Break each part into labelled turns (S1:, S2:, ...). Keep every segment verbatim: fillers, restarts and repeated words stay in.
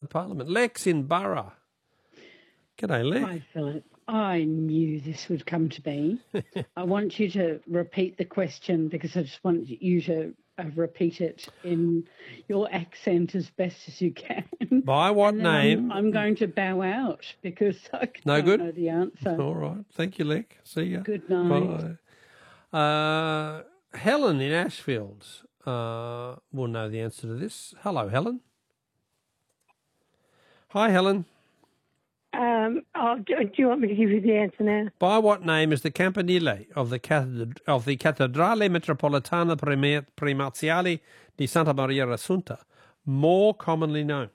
S1: Parliament. Lex in Borough. G'day, Lex.
S2: Hi, Philip. I knew this would come to me. I want you to repeat the question because I just want you to uh, repeat it in your accent as best as you can.
S1: By what
S2: And then
S1: name?
S2: I'm, I'm going to bow out because I
S1: No
S2: don't
S1: good?
S2: know the answer.
S1: All right. Thank you, Lex. See ya.
S2: Good night.
S1: Bye. Uh, Helen in Ashfield uh, will know the answer to this. Hello, Helen. Hi, Helen.
S3: Um, oh, do, do you want me to give you the answer now?
S1: By what name is the campanile of the cathed- of the Cattedrale Metropolitana Prima- Primaziale di Santa Maria Assunta more commonly known?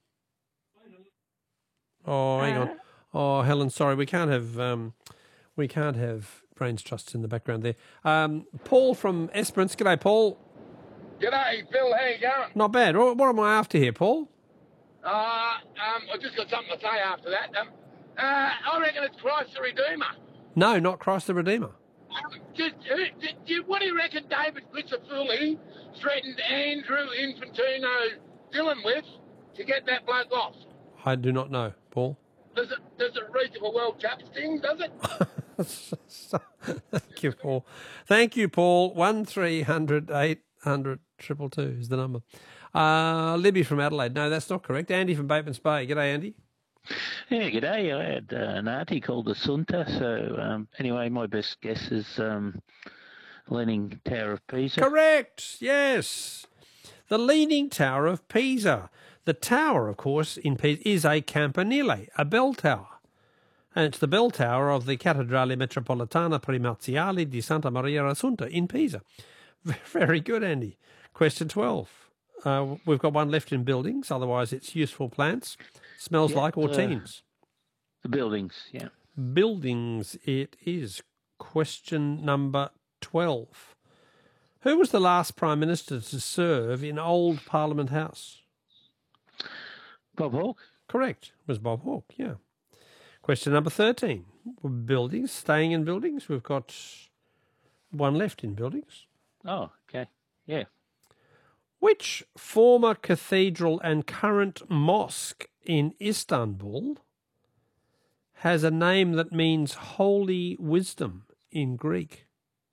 S1: Oh, hang
S3: Uh,
S1: on. Oh, Helen, sorry, we can't have um, we can't have brains trusts in the background there. Um, Paul from Esperance. G'day, Paul.
S4: G'day, Phil. How you going?
S1: Not bad. What, what am I after here, Paul?
S4: Uh, um, I've just got something to say after that. Um, uh, I reckon it's Christ the Redeemer.
S1: No, not Christ the Redeemer.
S4: Um, just, uh, d- d- what do you reckon David Glitzafuli threatened Andrew Infantino Dillon with to get that bloke off?
S1: I do not know, Paul.
S4: Does it, does it reach a World Cup sting, does it?
S1: Thank you, Paul. Thank you, Paul. One three hundred eight hundred triple two is the number. Uh, Libby from Adelaide. No, that's not correct. Andy from Bateman's Bay. G'day, Andy.
S5: Yeah, g'day. I had uh, an auntie called Assunta. So um, anyway, my best guess is um, Leaning Tower of Pisa.
S1: Correct. Yes. The Leaning Tower of Pisa. The tower, of course, in Pisa is a campanile, a bell tower. And it's the bell tower of the Cattedrale Metropolitana Primaziale di Santa Maria Assunta in Pisa. Very good, Andy. Question twelve. Uh, we've got one left in buildings, otherwise it's useful plants. Smells
S5: Yeah,
S1: like or
S5: uh,
S1: teens?
S5: The buildings, yeah.
S1: Buildings it is. Question number twelve. Who was the last Prime Minister to serve in Old Parliament House?
S5: Bob Hawke?
S1: Correct. It was Bob Hawke, yeah. Question number thirteen. Buildings, staying in buildings. We've got one left in buildings.
S5: Oh, okay. Yeah.
S1: Which former cathedral and current mosque in Istanbul has a name that means holy wisdom in Greek?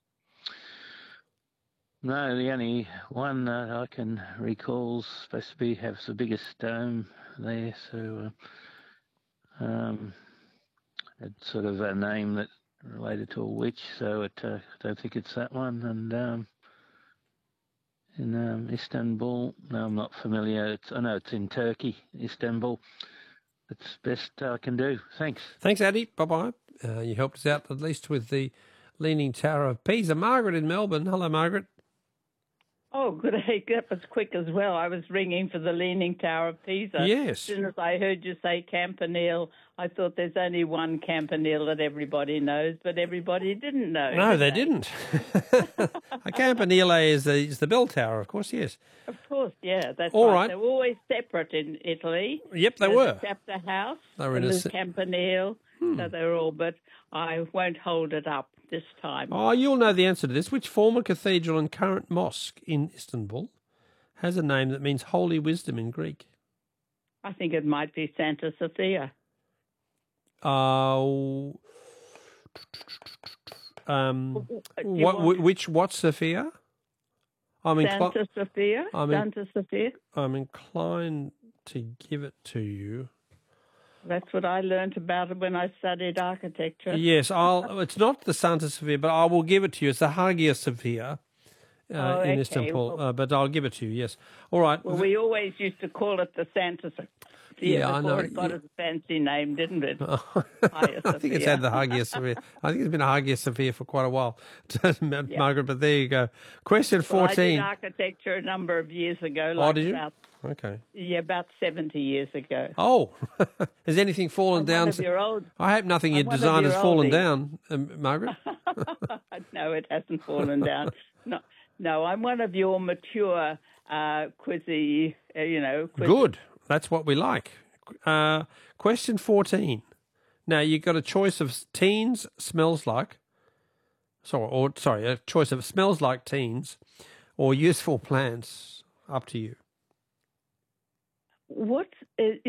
S5: No, the only one that I can recall is supposed to be has the biggest dome there, so uh, um, it's sort of a name that related to a witch, so it, uh, I don't think it's that one. And um, in um, Istanbul, no, I'm not familiar. It's, I know it's in Turkey, Istanbul. It's best I can do. Thanks.
S1: Thanks, Addy. Bye-bye. Uh, you helped us out at least with the Leaning Tower of Pisa. Margaret in Melbourne. Hello, Margaret.
S6: Oh, good. That was quick as well. I was ringing for the Leaning Tower of Pisa.
S1: Yes.
S6: As soon as I heard you say Campanile, I thought there's only one Campanile that everybody knows, but everybody didn't know.
S1: No,
S6: did
S1: they,
S6: they
S1: didn't. A Campanile is the, is the bell tower, of course, yes.
S6: Of course, yeah, that's
S1: All
S6: right.
S1: right.
S6: They were always separate in Italy.
S1: Yep, they
S6: There's
S1: were.
S6: a chapter house,
S1: They were in
S6: and
S1: a
S6: there's
S1: se-
S6: Campanile,
S1: Hmm.
S6: so they were all, but I won't hold it up this time.
S1: Oh, you'll know the answer to this. Which former cathedral and current mosque in Istanbul has a name that means holy wisdom in Greek?
S6: I think it might be Santa Sophia.
S1: Uh, um,
S6: Do you
S1: what,
S6: want-
S1: which, what, Sophia? I'm, incli-
S6: Santa Sophia?
S1: I'm in-
S6: Santa Sophia?
S1: I'm inclined to give it to you.
S6: That's what I learnt about it when I studied architecture.
S1: Yes, I'll. It's not the Santa Sophia, but I will give it to you. It's the Hagia Sophia uh,
S6: Oh,
S1: in
S6: okay.
S1: Istanbul,
S6: Well-
S1: uh, but I'll give it to you, yes. All right.
S6: Well, we always used to call it the Santa Sophia
S1: Yeah, I
S6: before
S1: know.
S6: it got
S1: Yeah.
S6: a fancy name, didn't it? Hagia
S1: I think it's
S6: Sophia.
S1: had the Hagia Sophia. I think it's been a Hagia Sophia for quite a while, Margaret, but there you go. Question
S6: Well, I did
S1: fourteen.
S6: architecture a number of years ago.
S1: Oh,
S6: Like
S1: did you?
S6: About,
S1: Okay.
S6: yeah, about seventy years ago.
S1: Oh, has anything fallen
S6: I'm
S1: down?
S6: one of your old-
S1: I hope nothing you
S6: I'm one of
S1: designed
S6: your
S1: has fallen
S6: oldies.
S1: down, um, Margaret.
S6: No, it hasn't fallen down. No, no, I'm one of your mature, uh, quizzy, uh, you know. Quiz-
S1: Good. That's what we like. Uh, question fourteen. Now, you've got a choice of teens smells like, sorry, or sorry, a choice of smells like teens or useful plants. Up to you.
S6: What is,